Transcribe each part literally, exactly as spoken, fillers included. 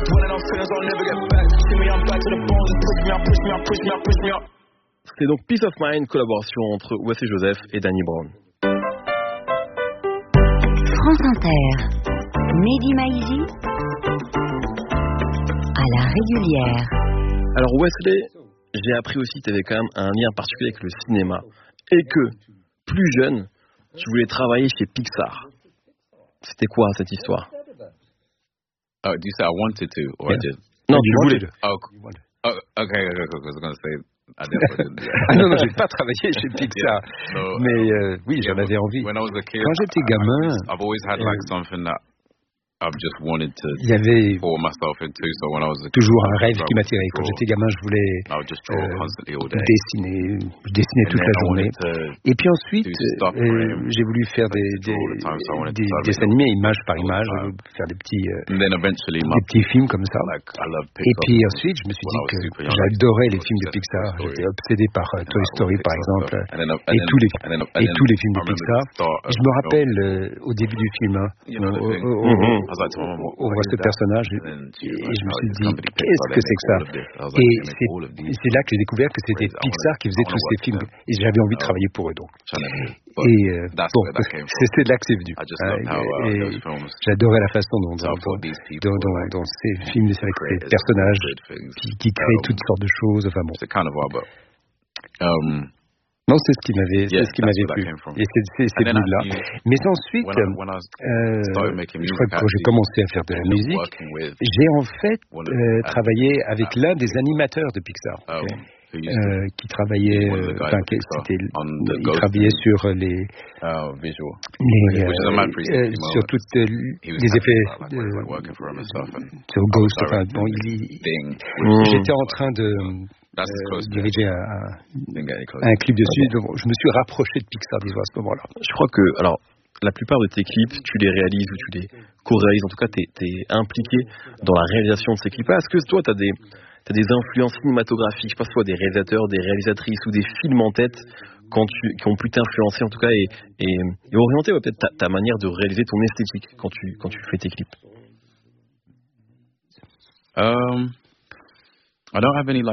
C'est donc Peace of Mind, collaboration entre Wesley Joseph et Danny Brown. France Inter, Mehdi Maizi, à la régulière. Alors Wesley, j'ai appris aussi que tu avais quand même un lien particulier avec le cinéma et que, plus jeune, tu voulais travailler chez Pixar. C'était quoi cette histoire? Oh, do you say I wanted to or yeah. I just? Non, tu voulais. Oh, oh, okay, okay, okay, I was going to say I definitely didn't. Ah non, non, j'ai pas travaillé chez Pixar, yeah. so, mais euh, oui, yeah, j'en avais envie. When I was a kid, quand j'étais gamin, I've always had like something that I've just wanted to il y avait pour myself into. So when I was a kid, toujours un rêve qui m'attirait. Quand j'étais gamin, je voulais euh, dessiner, je dessinais toute la journée. Et puis ensuite, euh, j'ai voulu faire des, des, des, des dessins animés, image par image, faire des petits, euh, des petits films comme ça. Et puis ensuite, je me suis dit que j'adorais les films de Pixar. J'étais obsédé par uh, Toy Story, par exemple, et tous les et tous les films de Pixar. Je me rappelle euh, au début du film, hein, au, au, au, on voit ce personnage et, et je me suis dit qu'est-ce que c'est que ça, et c'est, c'est là que j'ai découvert que c'était Pixar qui faisait tous ces films et j'avais envie de travailler pour eux, donc et euh, bon, c'est, c'est là que c'est venu, hein, et, et j'adorais la façon dont dans, dans, dans, dans, dans ces films de série, ces personnages qui, qui créent toutes sortes de choses, enfin bon. Non, c'est ce qui m'avait, yeah, c'est ce qui m'avait plu. Et c'est, c'est, c'est venu là. Mais ensuite, euh, je crois que quand j'ai commencé à faire de la musique, j'ai en fait euh, travaillé avec l'un des animateurs de Pixar, okay, euh, qui travaillait, euh, enfin, qui, c'était, il travaillait sur les, les euh, euh, sur toutes euh, les effets, euh, sur Ghost. Enfin, bon, il, il, j'étais en train de Euh, diriger un, un, un clip dessus, donc je me suis rapproché de Pixar, disons, à ce moment-là. Je crois que, alors, la plupart de tes clips, tu les réalises ou tu les co-réalises, en tout cas, tu es impliqué dans la réalisation de ces clips-là. Est-ce que toi, tu as des, t'as des influences cinématographiques, je sais pas, soit des réalisateurs, des réalisatrices ou des films en tête quand tu, qui ont pu t'influencer, en tout cas, et, et, et orienter ouais, peut-être ta, ta manière de réaliser ton esthétique quand tu, quand tu fais tes clips? Um... Alors, il n'y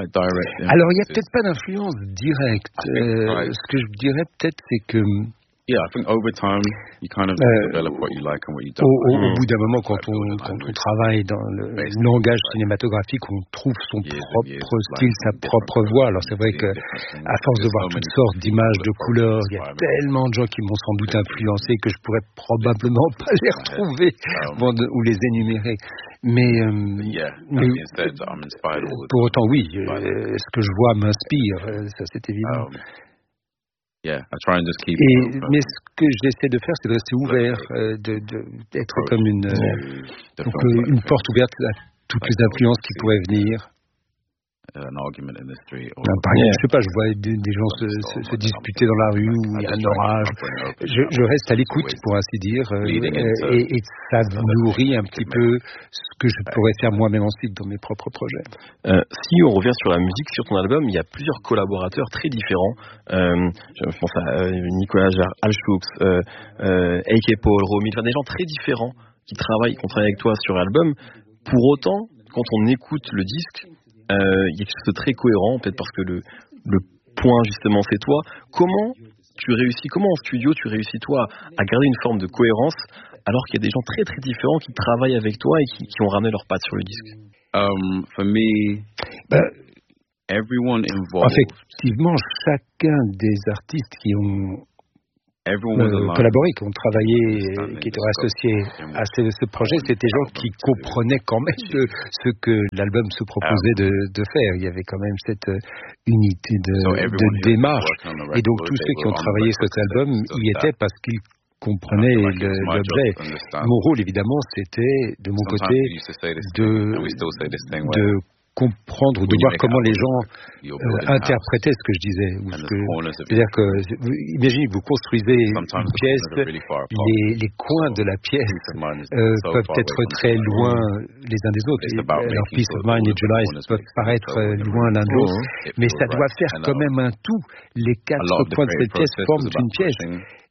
a peut-être pas d'influence directe. Euh, ce que je dirais peut-être, c'est que Yeah, I think over time, you kind of euh, develop what you like and what you don't. Au, au, au bout d'un moment, quand on, quand on travaille dans le langage cinématographique, on trouve son propre style, sa propre voix. Alors c'est vrai que, à force de voir toutes sortes d'images, de couleurs, il y a tellement de gens qui m'ont sans doute influencé que je pourrais probablement pas les retrouver bon, de, ou les énumérer. Mais, euh, mais pour autant, oui, euh, ce que je vois m'inspire, ça c'est évident. Yeah, I try and just keep Et, mais ce que j'essaie de faire, c'est de rester ouvert, euh, de, de, d'être comme une, euh, donc, euh, une porte ouverte à toutes les influences qui pourraient venir. An argument in the street. Or, par exemple, je sais pas, je vois des, des gens se, se, se disputer dans la rue où il y a un orage. Je, je reste à l'écoute, pour ainsi dire, euh, et, et ça nourrit un petit peu ce que je pourrais faire moi-même ensuite dans mes propres projets. Euh, si on revient sur la musique, sur ton album, il y a plusieurs collaborateurs très différents. Euh, je pense à euh, Nicolas Jarre, Al Schooks, euh, euh, A K Paul, Romy, enfin, des gens très différents qui travaillent, qui ont travaillé avec toi sur l'album. Pour autant, quand on écoute le disque, il euh, y a quelque chose de très cohérent, peut-être parce que le, le point justement c'est toi. Comment tu réussis, comment en studio tu réussis toi à garder une forme de cohérence alors qu'il y a des gens très très différents qui travaillent avec toi et qui, qui ont ramené leurs pattes sur le disque? Um, for me, ben, everyone involved. Effectivement, chacun des artistes qui ont Euh, collaboré, qui ont travaillé, qui étaient associés à ce, ce projet, c'était des gens qui comprenaient quand même ce, ce que l'album se proposait de, de faire. Il y avait quand même cette unité de, de démarche. Et donc tous ceux qui ont travaillé sur cet album y étaient parce qu'ils comprenaient le, l'objet. Mon rôle, évidemment, c'était, de mon côté, de, de comprendre ou de voir comment les gens euh, interprétaient ce que je disais. Ou ce que, c'est-à-dire que, imaginez, vous construisez une pièce, les, les coins de la pièce euh, peuvent être très loin les uns des autres. Et, alors, Peace of Mind et July peuvent paraître loin l'un de l'autre, mais ça doit faire quand même un tout. Les quatre coins de cette pièce forment une pièce.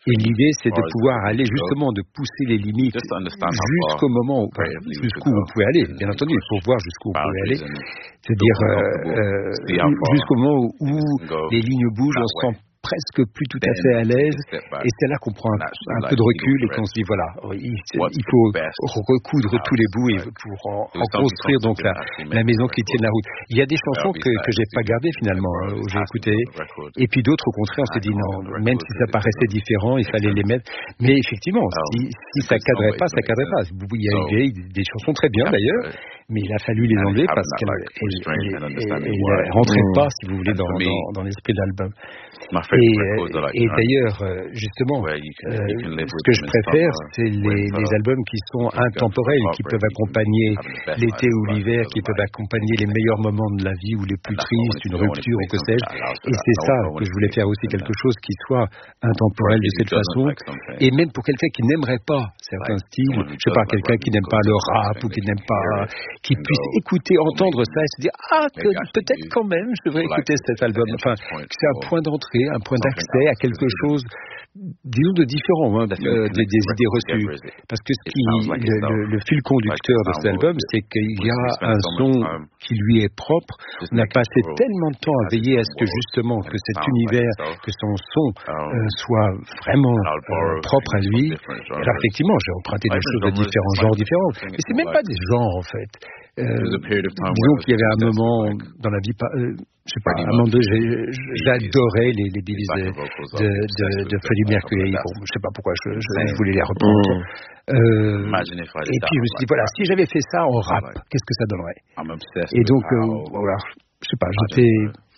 Et l'idée, c'est de pouvoir aller justement, de pousser les limites jusqu'au moment où, enfin, jusqu'où on pouvait aller. Bien entendu, il faut voir jusqu'où on pouvait aller. C'est-à-dire euh, euh, jusqu'au moment où, où les lignes bougent, on se sent presque plus tout à fait à l'aise, et c'est là qu'on prend un, un peu de recul et qu'on se dit voilà, il, il faut recoudre tous les bouts et pour en, en construire donc la, la maison qui tienne la route. Il y a des chansons que, que j'ai pas gardées finalement, hein, où j'ai écouté, et puis d'autres au contraire on s'est dit non, même si ça paraissait différent, il fallait les mettre. Mais effectivement, si, si ça cadrait pas, ça cadrait pas. Il y a eu des, des chansons très bien d'ailleurs, mais il a fallu les enlever parce qu'elles ne rentraient pas, si vous voulez, dans, dans, dans l'esprit de l'album. Et, et d'ailleurs, justement, euh, ce que je préfère, c'est les, les albums qui sont intemporels, qui peuvent accompagner l'été ou l'hiver, qui peuvent accompagner les meilleurs moments de la vie ou les plus tristes, une rupture ou que sais-je. Et c'est ça que je voulais faire aussi, quelque chose qui soit intemporel de cette façon. Et même pour quelqu'un qui n'aimerait pas certains styles, je sais pas, quelqu'un qui n'aime pas le rap ou qui n'aime pas, qui puisse écouter, entendre ça et se dire ah, que, peut-être quand même, je devrais écouter cet album. Enfin, c'est un point d'entrée, un point d'accès à quelque chose, disons, de différent hein, euh, des, des idées reçues. Parce que ce qui, le, le, le fil conducteur de cet album, c'est qu'il y a un son qui lui est propre. On a passé tellement de temps à veiller à ce que justement que cet univers, que son son euh, soit vraiment euh, propre à lui. Alors effectivement, j'ai emprunté des choses de différents genres différents. Mais c'est même pas des genres en fait. Euh, disons qu'il y avait un moment dans la vie, euh, je sais pas, à un moment donné, j'adorais les, les Bee Gees de, de, de, de Freddie Mercury. Bon, je sais pas pourquoi je, je, je voulais les reprendre. Mm. Euh, et puis je me suis dit, voilà, si j'avais fait ça en rap, qu'est-ce que ça donnerait? Et donc, euh, voilà, je sais pas, j'étais...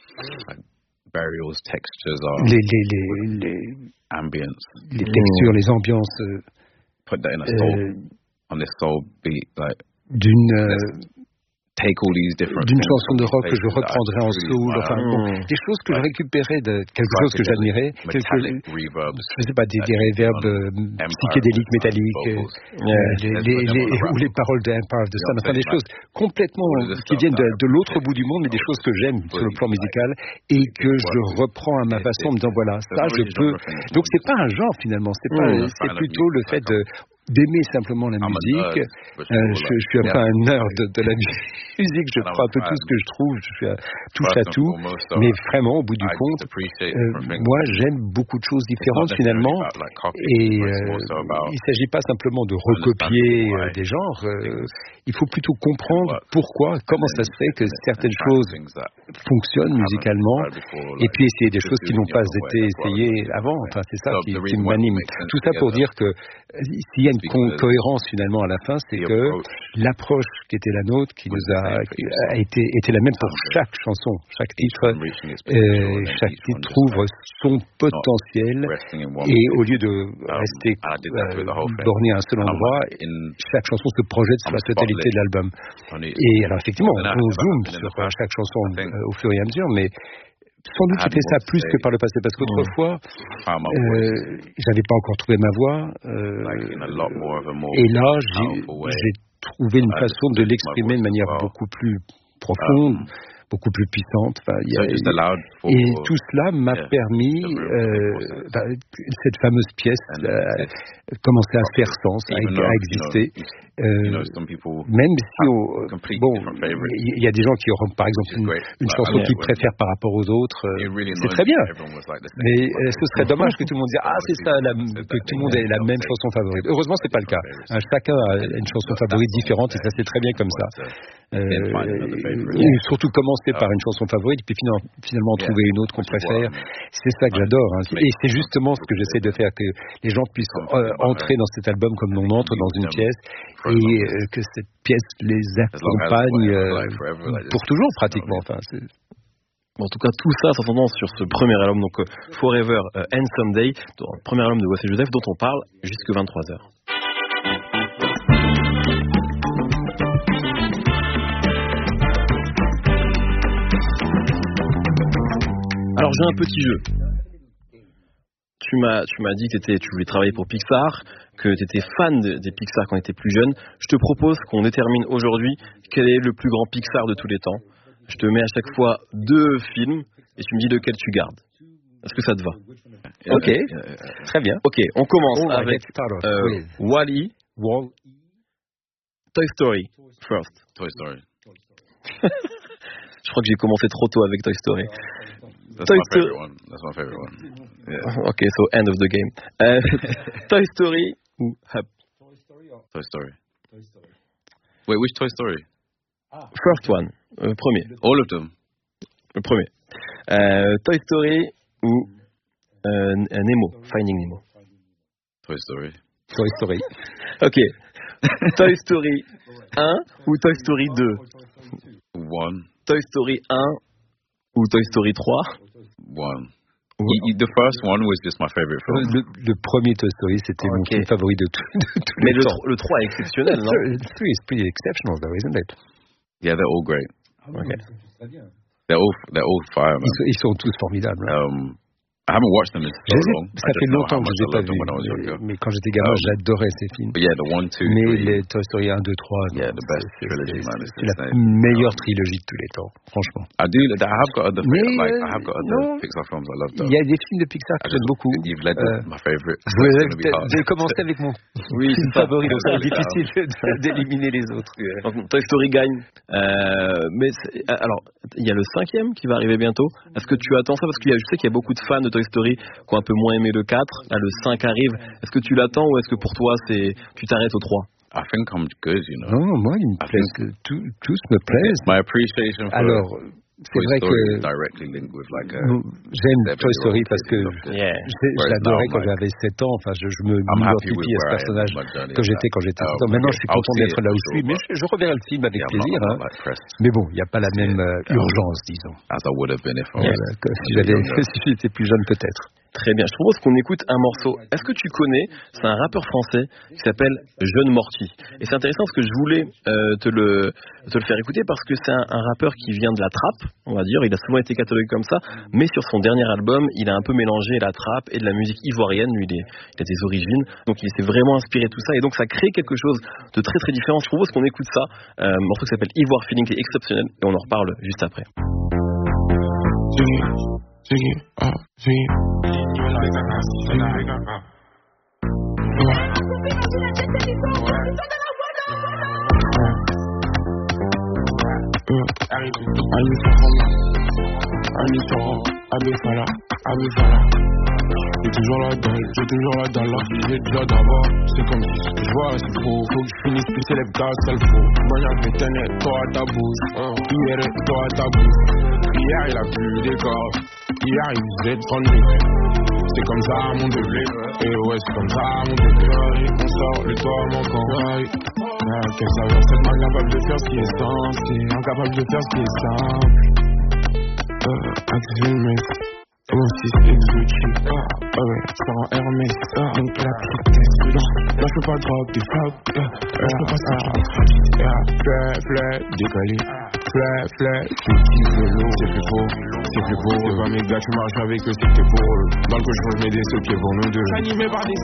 Les, les, les, les, les textures, les ambiances euh, d'une... Euh, d'une chanson de rock que je reprendrais en soul, enfin bon, des choses que je récupérais de quelque chose que j'admirais, quelque, je sais pas, des, des reverbs euh, psychédéliques, métalliques, euh, les, les, les, ou les paroles de Empire of the Sun, enfin des choses complètement qui viennent de, de l'autre bout du monde, mais des choses que j'aime sur le plan musical et que je reprends à ma façon en me disant voilà, ça je peux. Donc c'est pas un genre finalement, c'est pas, c'est plutôt le fait de d'aimer simplement la musique. Euh, je, je suis un peu un nerd de, de la musique, je prends un peu tout ce que je trouve, je suis à, touche à tout, mais vraiment, au bout du compte, euh, moi j'aime beaucoup de choses différentes finalement, et euh, il ne s'agit pas simplement de recopier euh, des genres, euh, il faut plutôt comprendre pourquoi, comment ça se fait que certaines choses fonctionnent musicalement, et puis essayer des choses qui n'ont pas été essayées avant, enfin c'est ça qui, qui m'anime. Tout ça pour dire que s'il y a une co- cohérence finalement à la fin, c'est que l'approche qui était la nôtre, qui nous a, qui a été, était la même pour chaque chanson, chaque titre, euh, chaque titre trouve son potentiel, et au lieu de rester euh, borné à un seul endroit, chaque chanson se projette sur la totalité de l'album. Et alors effectivement, on zoome sur chaque chanson euh, au fur et à mesure, mais sans doute c'était ça plus que par le passé, parce qu'autrefois euh, j'avais pas encore trouvé ma voix, euh, et là j'ai, j'ai trouvé une façon de l'exprimer de manière beaucoup plus profonde, beaucoup plus puissante. Enfin, y a, et tout cela m'a permis, euh, bah, cette fameuse pièce euh, commencer à faire sens, à, à exister. Euh, même si, au, bon, il y a des gens qui auront par exemple une, une chanson qu'ils préfèrent par rapport aux autres, euh, c'est très bien. Mais euh, ce serait dommage que tout le monde dise ah c'est ça, la, que tout le monde ait la même chanson favorite. Heureusement c'est pas le cas. Hein, chacun a une chanson favorite différente et ça c'est très bien comme ça. Euh, et surtout commencer par une chanson favorite puis finalement, finalement trouver une autre qu'on préfère. C'est ça que j'adore. Hein. Et c'est justement ce que j'essaie de faire, que les gens puissent euh, entrer dans cet album comme on entre dans une pièce, et euh, que cette pièce les accompagne euh, pour toujours pratiquement. Enfin, c'est... En tout cas, tout ça s'entendant sur ce premier album, donc euh, Forever euh, and Someday, le premier album de Wesley Joseph, dont on parle jusque vingt-trois heures. Alors j'ai un petit jeu. Tu m'as, tu m'as dit que t'étais, tu voulais travailler pour Pixar, que tu étais fan de, des Pixar quand tu étais plus jeune. Je te propose qu'on détermine aujourd'hui quel est le plus grand Pixar de tous les temps. Je te mets à chaque fois deux films et tu me dis lequel tu gardes. Est-ce que ça te va? Ok, très bien. Ok, on commence oh, avec euh, Wall-E. Wall. Toy Story first. Toy Story. Je crois que j'ai commencé trop tôt avec Toy Story. That's Toy my Sto- favorite one. That's my favorite one. Yeah. Okay, so end of the game. Uh, Toy Story ou Up? Toy Story or Toy Story? Toy Story. Wait, which Toy Story? Ah. First one, euh, premier. All of them. Le premier. Euh, Toy Story ou euh, Nemo, Finding Nemo. Toy Story. Toy Story. Ok. Toy Story un ou Toy Story deux? One. Toy Story un ou Toy Story trois? One. Y- y- the first one was just my favorite film. Le, le premier Toy Story, c'était okay. mon film favori de tout, de tout Mais le, le, temps. le trois est exceptionnel, non? The three is pretty exceptional, though, isn't it? Yeah, they're all great. Okay. They're all, they're all fire, man. Ils sont, ils sont tous formidables. Hein. Um, I haven't watched them in so les, long. Ça fait longtemps que je les ai pas vus. Mais, mais quand j'étais gamin, um, j'adorais ces films. Yeah, the one, two, mais three. les Toy Story un, deux, trois. Yeah, the best c'est, trilogy, c'est, man. C'est, c'est la meilleure trilogie de tous les temps, franchement. I do. I have got other. Mais, like, I have got other non, Pixar films I love. Though. Il y a des films de Pixar que j'aime beaucoup. You've led euh, my favorite. J'ai commencé avec mon oui, favori, donc c'est difficile de, d'éliminer les autres. Donc, Toy Story gagne. Euh, mais alors, il y a le cinquième qui va arriver bientôt. Est-ce que tu attends ça? Parce que je sais qu'il y a beaucoup de fans de Toy Story qui ont un peu moins aimé le quatre. Là, le cinq arrive. Est-ce que tu l'attends ou est-ce que pour toi, c'est tu t'arrêtes au trois? I think I'm good, you know. Non, moi, il me plaît que tout, tous me plaisent. My appreciation for Alors, c'est Toy vrai Story que is directly linked with like a, j'aime Toy Story parce que yeah. je, je l'adorais quand j'avais sept ans. Enfin, je, je me m'identifie à ce personnage que j'étais quand j'étais sept ans. Maintenant, je suis content d'être là où je suis, mais je, je reverrai le film avec yeah, plaisir. Hein. Mais bon, il n'y a pas la même euh, urgence, disons. As I would have been if I was yeah, si j'avais, si j'étais plus jeune, peut-être. Très bien, je propose qu'on écoute un morceau. Est-ce que tu connais, c'est un rappeur français qui s'appelle Jeune Morty. Et c'est intéressant parce que je voulais euh, te, le, te le faire écouter parce que c'est un, un rappeur qui vient de la trap, on va dire. Il a souvent été catalogué comme ça, mais sur son dernier album, il a un peu mélangé la trap et de la musique ivoirienne. Lui, il, est, il a des origines, donc il s'est vraiment inspiré de tout ça. Et donc ça crée quelque chose de très très différent. Je propose qu'on écoute ça, euh, un morceau qui s'appelle Ivoire Feeling, qui est exceptionnel, et on en reparle juste après. Ziggy, uh, Ziggy. You like a house, you like a house. J'ai toujours la dalle, j'ai toujours la dalle, j'ai déjà d'abord. C'est comme si ce que je vois c'est faux. Faut que je finisse plus célèbre car c'est le faux. Maniaque mais t'es toi à ta bouche. Hier toi à ta bouche. Hier il a plu des corps. Hier il faisait trente minutes. C'est comme ça mon degré. Et ouais c'est comme ça mon degré. On sort le toit manquant. Quelle saveur cette main incapable de faire ce qui est simple. Incapable de faire ce qui est simple. Euh, Axel mon fils exotique, ah, ah ouais, ça rend Hermès, ah, donc la petite là, là je peux pas drop des fuck, là, là je peux pas ça, ah, fleur, fleur, décalé, fleur, fleur, petit vélo, c'est plus beau, c'est plus beau, c'est pas mes gars, tu marches avec eux, c'était pour eux, dans le cochon je mets des sauts pieds pour nous deux, animé par des